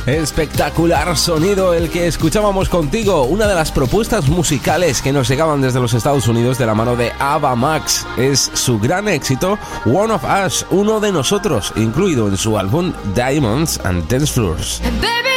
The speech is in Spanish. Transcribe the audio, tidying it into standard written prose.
Espectacular sonido el que escuchábamos contigo, una de las propuestas musicales que nos llegaban desde los Estados Unidos de la mano de Ava Max. Es su gran éxito One of Us, uno de nosotros, incluido en su álbum Diamonds and Dance Floors. Baby,